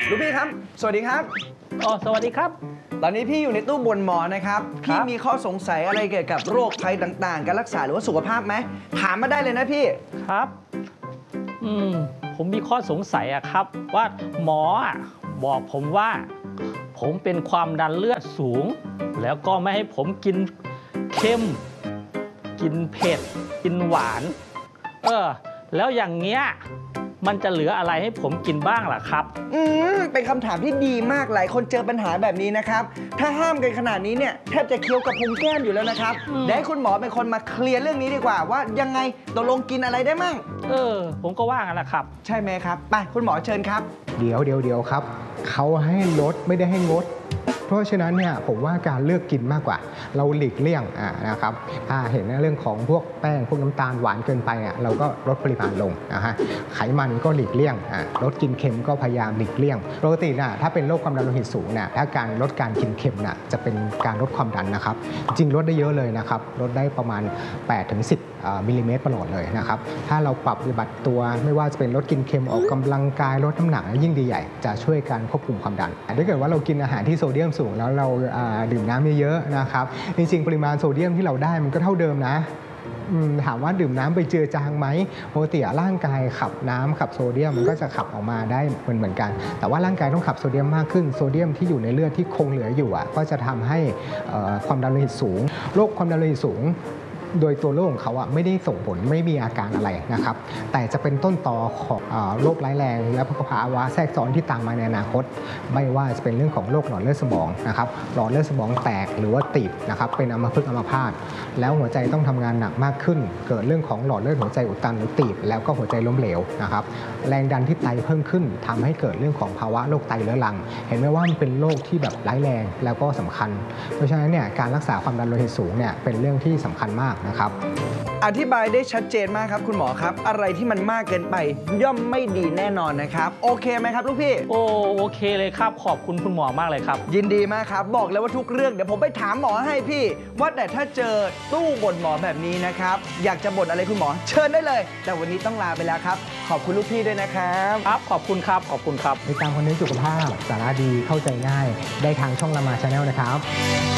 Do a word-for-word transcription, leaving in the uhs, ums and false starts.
ลูกพี่ครับสวัสดีครับอ๋อสวัสดีครับตอนนี้พี่อยู่ในตู้บนหมอนะครับพี่มีข้อสงสัยอะไรเกี่ยวกับโรคภัยต่างๆการรักษาหรือว่าสุขภาพไหมถามมาได้เลยนะพี่ครับอืมผมมีข้อสงสัยอะครับว่าหมออะบอกผมว่าผมเป็นความดันเลือดสูงแล้วก็ไม่ให้ผมกินเค็มกินเผ็ดกินหวานเออแล้วอย่างเงี้ยมันจะเหลืออะไรให้ผมกินบ้างล่ะครับอืมเป็นคำถามที่ดีมากหลายคนเจอปัญหาแบบนี้นะครับถ้าห้ามกันขนาดนี้เนี่ยแทบจะเคี้ยวกับพุงแก้มอยู่แล้วนะครับเดี๋ยวให้คุณหมอเป็นคนมาเคลียร์เรื่องนี้ดีกว่าว่ายังไงตกลงกินอะไรได้มั่งเออผมก็ว่างั้นแหละครับใช่ไหมครับไปคุณหมอเชิญครับเดี๋ยวเดี๋ยวเดี๋ยวครับเขาให้ลดไม่ได้ให้งดเพราะฉะนั้นเนี่ยผมว่าการเลือกกินมากกว่าเราหลีกเลี่ยงอ่านะครับถ้าเห็นเรื่องของพวกแป้งพวกน้ำตาลหวานเกินไปอ่ะเราก็ลดปริมาณลงนะฮะไขมันก็หลีกเลี่ยงอ่าลดกินเค็มก็พยายามหลีกเลี่ยงปกตินะถ้าเป็นโรคความดันโลหิตสูงเนี่ยถ้าการลดการกินเค็มน่ะจะเป็นการลดความดันนะครับจริงลดได้เยอะเลยนะครับลดได้ประมาณ แปดถึงสิบ มิลลิเมตรประหลอดเลยนะครับถ้าเราปรับปฏิบัติตัวไม่ว่าจะเป็นลดกินเค็มออกกำลังกายลดน้ำหนักยิ่งดีใหญ่จะช่วยการควบคุมความดันถ้าเกิดว่าเรากินอาหารที่โซเดียมสูงแล้วเราดื่มน้ำเยอะๆนะครับจริงๆปริมาณโซเดียมที่เราได้มันก็เท่าเดิมนะถามว่าดื่มน้ำไปเจือจางไหมปกติร่างกายขับน้ำขับโซเดียมมันก็จะขับออกมาได้เหมือนเหมือนกันแต่ว่าร่างกายต้องขับโซเดียมมากขึ้นโซเดียมที่อยู่ในเลือดที่คงเหลืออยู่ก็จะทำให้ความดันโลหิตสูงโรคความดันโลหิตสูงโดยตัวโรคของเขาไม่ได้ส่งผลไม่มีอาการอะไรนะครับแต่จะเป็นต้นตอของโรคร้ายแรงและภาวะแทรกซ้อนที่ตามมาในอนาคตไม่ว่าจะเป็นเรื่องของโรคหลอดเลือดสมองนะครับหลอดเลือดสมองแตกหรือว่าตีบนะครับเป็นอัมพฤกษ์อัมพาตแล้วหัวใจต้องทำงานหนักมากขึ้นเกิดเรื่องของหลอดเลือดหัวใจอุดตันหรือตีบแล้วก็หัวใจล้มเหลวนะครับแรงดันที่ไตเพิ่มขึ้นทำให้เกิดเรื่องของภาวะโรคไตเรื้อรังเห็นไหมว่ามันเป็นโรคที่แบบร้ายแรงแล้วก็สำคัญเพราะฉะนั้นเนี่ยการรักษาความดันโลหิตสูงเนี่ยเป็นเรื่องที่สำคัญมากนะครับอธิบายได้ชัดเจนมากครับคุณหมอครับอะไรที่มันมากเกินไปย่อมไม่ดีแน่นอนนะครับโอเคไหมครับลูกพี่โอ้โอเคเลยครับขอบคุณคุณหมอมากเลยครับยินดีมากครับบอกเลยว่าทุกเรื่องเดี๋ยวผมไปถามหมอให้พี่ว่าแต่ถ้าเจอตู้บ่นหมอแบบนี้นะครับอยากจะบ่นอะไรคุณหมอเชิญได้เลยแต่วันนี้ต้องลาไปแล้วครับขอบคุณลูกพี่ด้วยนะครับครับขอบคุณครับขอบคุณครับติดตามคอนเทนต์สุขภาพสาระดีเข้าใจง่ายได้ทางช่องละมาชาแนลนะครับ